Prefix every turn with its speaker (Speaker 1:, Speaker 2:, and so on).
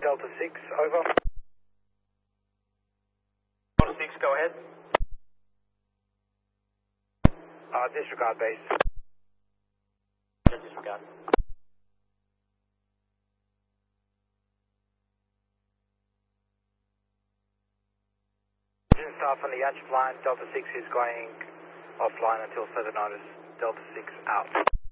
Speaker 1: Delta 6, over.
Speaker 2: Delta 6, go ahead.
Speaker 1: Disregard base.
Speaker 2: Disregard.
Speaker 1: Engine staff on the Yatch line, Delta 6 is going offline until further notice. Delta 6 out.